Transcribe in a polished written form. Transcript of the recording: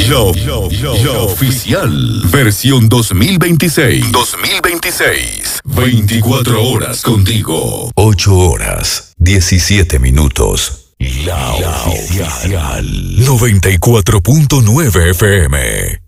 La oficial. Versión 2026. 2026. 24 horas contigo. 8 horas, 17 minutos. La oficial. 94.9 FM.